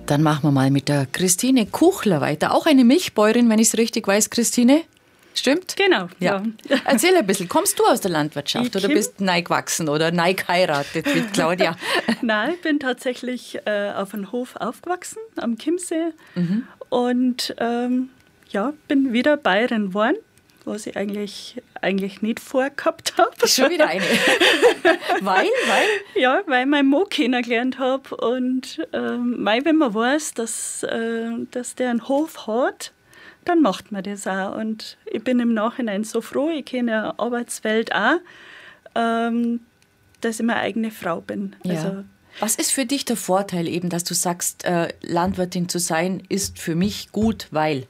Dann machen wir mal mit der Christine Kuchler weiter. Auch eine Milchbäuerin, wenn ich es richtig weiß, Christine. Stimmt? Genau, ja. Erzähl ein bisschen, kommst du aus der Landwirtschaft oder bist neu gewachsen oder neu geheiratet mit Claudia? Nein, ich bin tatsächlich auf einem Hof aufgewachsen, am Chiemsee. Und bin wieder Bayerin geworden, was ich eigentlich nicht vorgehabt habe. Schon wieder eine. Weil? Ja, weil ich meinen Mann kennengelernt habe. Und wenn man weiß, dass der einen Hof hat, dann macht man das auch. Und ich bin im Nachhinein so froh, ich kenne die Arbeitswelt auch, dass ich meine eigene Frau bin. Ja. Also, was ist für dich der Vorteil eben, dass du sagst, Landwirtin zu sein, ist für mich gut, weil?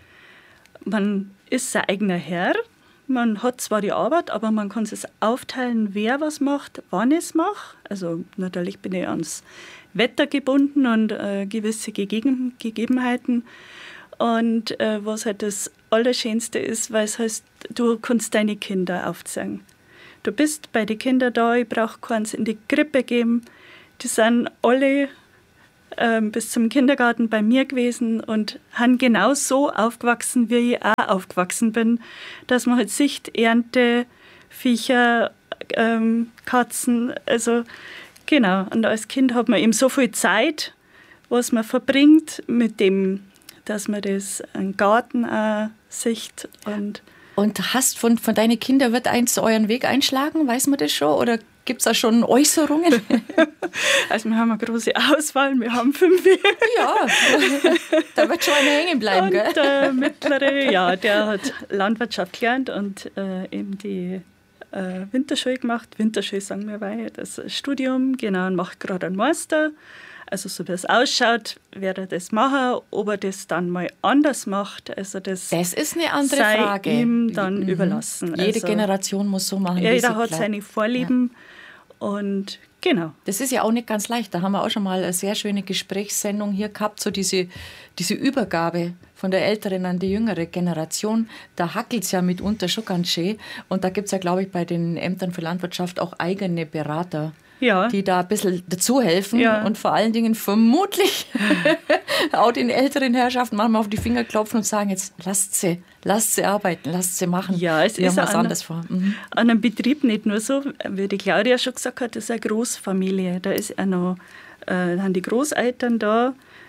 Man ist sein eigener Herr. Man hat zwar die Arbeit, aber man kann es aufteilen, wer was macht, wann ich es mache. Also natürlich bin ich ans Wetter gebunden und gewisse Gegebenheiten. Und was halt das Allerschönste ist, weil es heißt, du kannst deine Kinder aufziehen. Du bist bei den Kindern da, ich brauche keins in die Krippe geben. Die sind alle bis zum Kindergarten bei mir gewesen und haben genau so aufgewachsen, wie ich auch aufgewachsen bin, dass man halt sieht, Ernte, Viecher, Katzen, also genau. Und als Kind hat man eben so viel Zeit, was man verbringt mit dem, dass man das einen Garten auch sieht. Und hast von deinen Kindern, wird eins euren Weg einschlagen, weiß man das schon? Oder gibt es da schon Äußerungen? Also wir haben eine große Auswahl, wir haben 5. Ja, da wird schon einer hängen bleiben, gell? Und der Mittlere, ja, der hat Landwirtschaft gelernt und eben die Winterschule gemacht. Winterschule sagen wir, weil das Studium, genau, und macht gerade einen Master. Also so wie es ausschaut, wird er das machen. Ob er das dann mal anders macht, also das ist eine andere sei Frage. ihm dann überlassen. Jede Generation muss so machen, wie jeder sie hat glaubt. seine Vorlieben und genau. Das ist ja auch nicht ganz leicht. Da haben wir auch schon mal eine sehr schöne Gesprächssendung hier gehabt, so diese Übergabe von der älteren an die jüngere Generation. Da hackelt es ja mitunter schon ganz schön. Und da gibt es ja, glaube ich, bei den Ämtern für Landwirtschaft auch eigene Berater, die da ein bisschen dazu helfen und vor allen Dingen vermutlich auch den älteren Herrschaften manchmal auf die Finger klopfen und sagen, jetzt lasst sie arbeiten, lasst sie machen. Ja, es ist was anderes vor. An einem Betrieb nicht nur so, wie die Claudia schon gesagt hat, das ist eine Großfamilie. Da ist auch noch, haben die Großeltern da,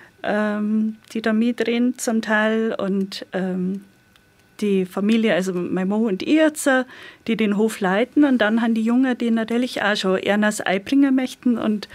die da mitreden zum Teil und die Familie, also mein Mann und ich jetzt, die den Hof leiten und dann haben die Jungen, die natürlich auch schon Ernas Ei bringen möchten und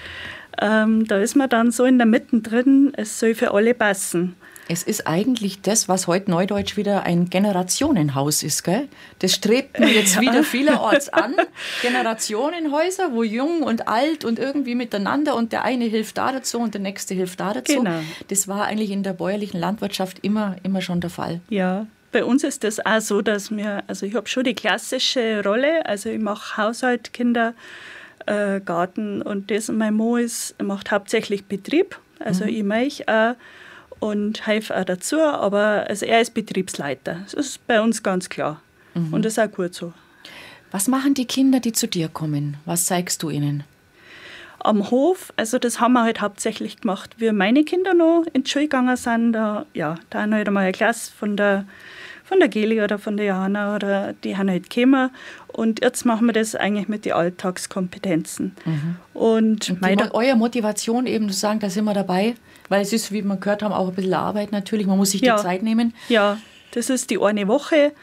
da ist man dann so in der Mitte drin, es soll für alle passen. Es ist eigentlich das, was heute neudeutsch wieder ein Generationenhaus ist, gell? Das strebt man jetzt wieder vielerorts an. Generationenhäuser, wo jung und alt und irgendwie miteinander und der eine hilft da dazu und der nächste hilft da dazu. Genau. Das war eigentlich in der bäuerlichen Landwirtschaft immer schon der Fall. Ja. Bei uns ist das auch so, dass ich habe schon die klassische Rolle, also ich mache Haushalt, Kinder, Garten und das. Und mein Mann macht hauptsächlich Betrieb, also ich mache auch und helfe auch dazu, aber also er ist Betriebsleiter. Das ist bei uns ganz klar und das ist auch gut so. Was machen die Kinder, die zu dir kommen? Was zeigst du ihnen? Am Hof, also das haben wir halt hauptsächlich gemacht, wie meine Kinder noch in die Schule gegangen sind. Da haben halt einmal eine Klasse von der Geli oder von der Johanna oder die haben halt gekommen. Und jetzt machen wir das eigentlich mit den Alltagskompetenzen. Und eure Motivation eben zu sagen, da sind wir dabei, weil es ist, wie wir gehört haben, auch ein bisschen Arbeit natürlich. Man muss sich die Zeit nehmen. Ja, das ist die eine Woche.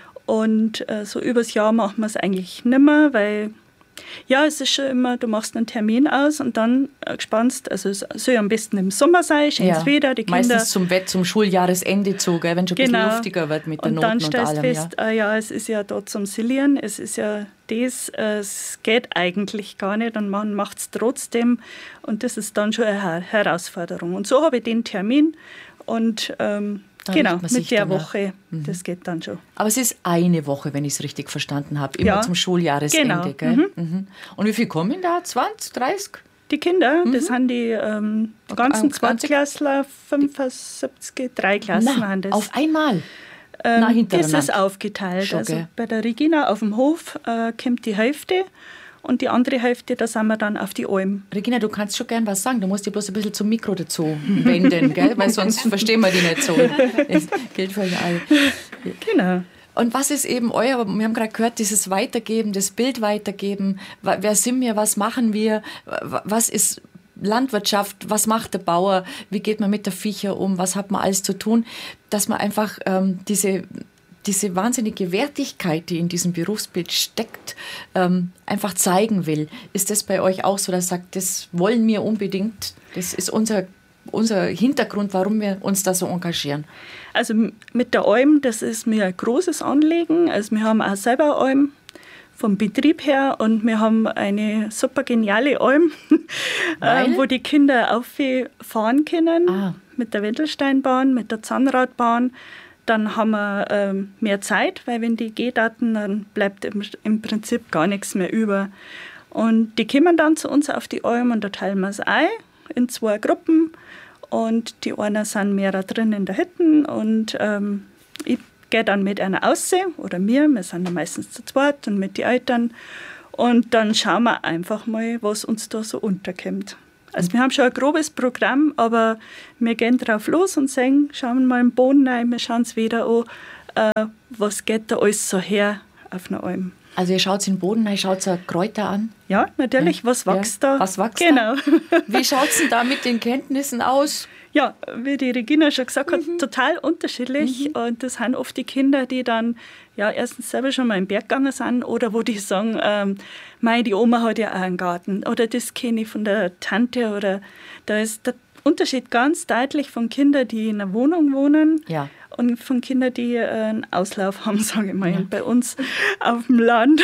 Und so übers Jahr machen wir es eigentlich nicht mehr, weil ja, es ist schon immer, du machst einen Termin aus und dann gespannst, also es soll am besten im Sommer sein, schönes Wetter, die Kinder... Meistens zum Schuljahresende zu, gell, wenn schon ein bisschen luftiger wird mit der Noten und allem. Und dann stellst du fest, es ist ja da zum Silieren, es ist ja das, es geht eigentlich gar nicht und man macht es trotzdem und das ist dann schon eine Herausforderung. Und so habe ich den Termin und... genau, mit der Woche, das geht dann schon. Aber es ist eine Woche, wenn ich es richtig verstanden habe, immer zum Schuljahresende. Genau. Gell? Und wie viel kommen da? 20, 30? Die Kinder, das haben die ganzen Zweitklässler, 75, 3 Klassen haben das. Auf einmal? Das ist aufgeteilt. Schon, also bei der Regina auf dem Hof kommt die Hälfte und die andere Hälfte, da sind wir dann auf die Alm. Regina, du kannst schon gern was sagen. Du musst dich bloß ein bisschen zum Mikro dazu wenden, gell? Weil sonst verstehen wir die nicht so. Das gilt für euch alle. Genau. Und was ist eben euer, wir haben gerade gehört, dieses Weitergeben, das Bild weitergeben. Wer sind wir, was machen wir, was ist Landwirtschaft, was macht der Bauer, wie geht man mit der Viecher um, was hat man alles zu tun, dass man einfach diese wahnsinnige Wertigkeit, die in diesem Berufsbild steckt, einfach zeigen will. Ist das bei euch auch so, dass ihr sagt, das wollen wir unbedingt, das ist unser Hintergrund, warum wir uns da so engagieren? Also mit der Alm, das ist mir ein großes Anliegen. Also wir haben auch selber Alm vom Betrieb her und wir haben eine super geniale Alm, wo die Kinder auffahren können mit der Wendelsteinbahn, mit der Zahnradbahn. Dann haben wir mehr Zeit, weil wenn die Gehdaten, dann bleibt im Prinzip gar nichts mehr über. Und die kommen dann zu uns auf die Alm und da teilen wir es ein in 2 Gruppen. Und die einen sind mehr drin in der Hütte und ich gehe dann mit einer aussehen oder wir sind dann meistens zu zweit und mit den Eltern. Und dann schauen wir einfach mal, was uns da so unterkommt. Also wir haben schon ein grobes Programm, aber wir gehen drauf los und sehen, schauen mal im Boden rein, wir schauen es wieder an, was geht da alles so her auf einer Alm. Also ihr schaut in den Boden rein, schaut Kräuter an? Ja, natürlich, ja. Was wächst da? Was wächst genau. da? Wie schaut es denn da mit den Kenntnissen aus? Ja, wie die Regina schon gesagt hat, total unterschiedlich. Und das sind oft die Kinder, die dann erstens selber schon mal im Berg gegangen sind oder wo die sagen, die Oma hat ja auch einen Garten oder das kenne ich von der Tante. Oder da ist der Unterschied ganz deutlich von Kindern, die in einer Wohnung wohnen und von Kindern, die einen Auslauf haben, sage ich mal, bei uns auf dem Land.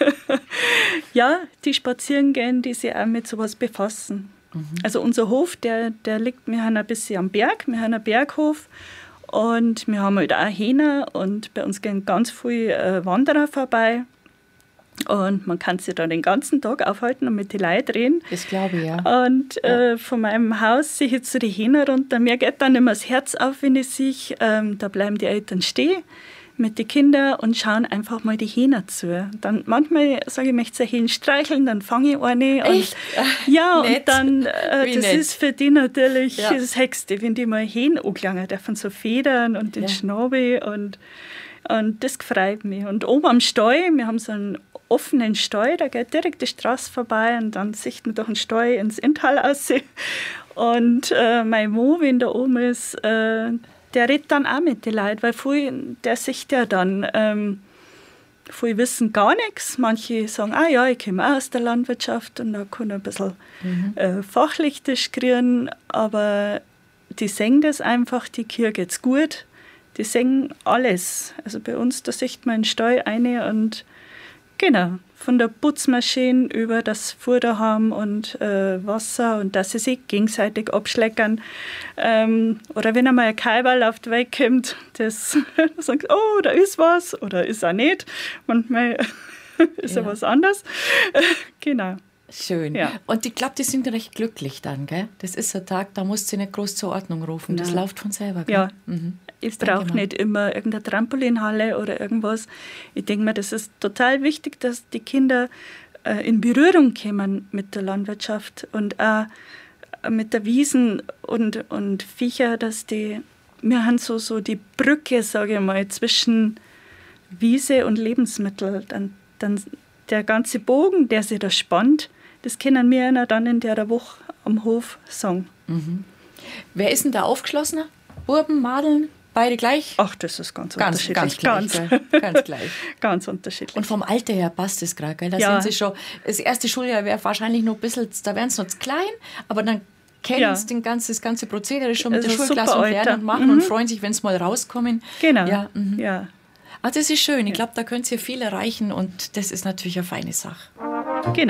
Die spazieren gehen, die sich auch mit sowas befassen. Also unser Hof, der liegt, wir haben ein bisschen am Berg, wir haben einen Berghof und wir haben halt auch Hähner und bei uns gehen ganz viele Wanderer vorbei und man kann sich da den ganzen Tag aufhalten und mit den Leuten reden. Das glaube ich, ja. Und von meinem Haus sehe ich jetzt so die Hähner runter, mir geht dann immer das Herz auf, wenn ich sehe, da bleiben die Eltern stehen mit den Kindern und schauen einfach mal die Hähner zu. Dann manchmal sage ich, möchte ich Hähnen streicheln, dann fange ich eine. Echt? Ja, und dann, das ist für die natürlich das Höchste, wenn die mal Hähnen angelangen dürfen, so Federn und den Schnabel und das freut mich. Und oben am Stall, wir haben so einen offenen Stall, da geht direkt die Straße vorbei und dann sieht man durch den Stall ins Inntal raus. Und mein Mo, wenn da oben ist, der redet dann auch mit den Leuten, weil viele, der sieht ja dann, viele wissen gar nichts. Manche sagen, ich komme auch aus der Landwirtschaft und da kann ich ein bisschen fachlich diskutieren, aber die sehen das einfach, die Kühe geht's gut, die sehen alles. Also bei uns, da sieht man in den Stall eine und genau, von der Putzmaschine über das Futter haben und Wasser und dass sie sich gegenseitig abschleckern. Oder wenn einmal ein Kälberl auf die Welt kommt, das sagt, da ist was oder ist auch nicht. Manchmal ist ja was anderes. Genau. Schön. Ja. Und ich glaube, die sind recht glücklich dann, gell? Das ist ein Tag, da musst du nicht groß zur Ordnung rufen. Das läuft von selber, gell? Ja. Ich brauche nicht immer irgendeine Trampolinhalle oder irgendwas. Ich denke mir, das ist total wichtig, dass die Kinder in Berührung kommen mit der Landwirtschaft und auch mit der Wiesen und Viecher, dass wir haben so die Brücke, sage ich mal, zwischen Wiese und Lebensmittel. Dann der ganze Bogen, der sich da spannt, das können wir dann in der Woche am Hof sagen. Wer ist denn da aufgeschlossener? Buben, Madeln? Beide gleich? Ach, das ist ganz unterschiedlich. Ganz gleich. Ganz unterschiedlich. Und vom Alter her passt es gerade, gell? Da sind sie schon, das erste Schuljahr wäre wahrscheinlich noch ein bisschen, da wären sie noch zu klein, aber dann kennen sie das ganze Prozedere schon mit der Schulklasse und lernen und machen und freuen sich, wenn sie mal rauskommen. Genau. Ja. Also das ist schön. Ich glaube, da könnt ihr viel erreichen und das ist natürlich eine feine Sache. Genau.